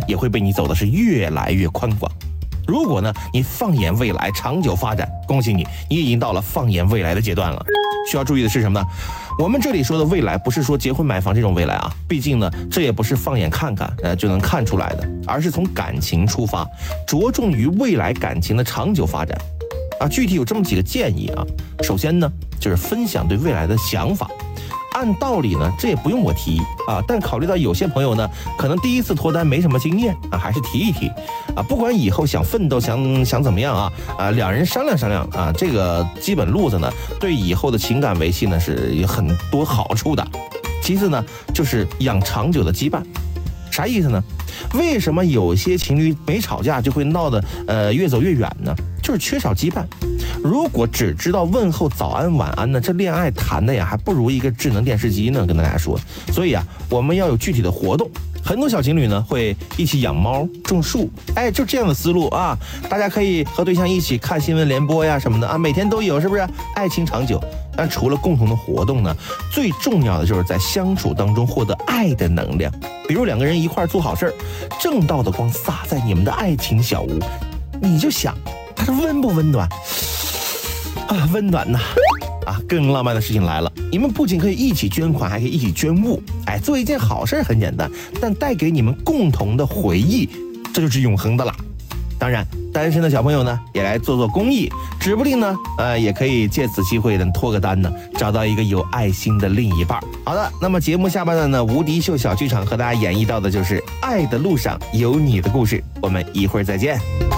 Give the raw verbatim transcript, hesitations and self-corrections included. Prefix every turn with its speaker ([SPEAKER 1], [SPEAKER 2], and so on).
[SPEAKER 1] 也会被你走的是越来越宽广。如果呢，你放眼未来，长久发展，恭喜你，你已经到了放眼未来的阶段了。需要注意的是什么呢？我们这里说的未来，不是说结婚买房这种未来啊，毕竟呢，这也不是放眼看看呃就能看出来的，而是从感情出发，着重于未来感情的长久发展。啊，具体有这么几个建议啊。首先呢，就是分享对未来的想法。按道理呢，这也不用我提啊，但考虑到有些朋友呢，可能第一次脱单没什么经验啊，还是提一提啊。不管以后想奋斗，想想怎么样啊啊，两人商量商量啊，这个基本路子呢，对以后的情感维系呢是有很多好处的。其次呢，就是养长久的羁绊。啥意思呢？为什么有些情侣没吵架就会闹得呃越走越远呢？就是缺少羁绊。如果只知道问候早安晚安呢，这恋爱谈的呀还不如一个智能电视机呢，跟大家说。所以啊，我们要有具体的活动。很多小情侣呢会一起养猫、种树，哎，就这样的思路啊，大家可以和对象一起看新闻联播呀什么的啊，每天都有，是不是？爱情长久。但除了共同的活动呢，最重要的就是在相处当中获得爱的能量。比如两个人一块做好事儿，正道的光洒在你们的爱情小屋，你就想它是温不温暖啊？温暖呐！啊，更浪漫的事情来了，你们不仅可以一起捐款，还可以一起捐物。哎，做一件好事很简单，但带给你们共同的回忆，这就是永恒的啦。当然，单身的小朋友呢，也来做做公益，指不定呢，呃，也可以借此机会呢脱个单呢，找到一个有爱心的另一半。好的，那么节目下半段呢，无敌秀小剧场和大家演绎到的就是《爱的路上有你的故事》，我们一会儿再见。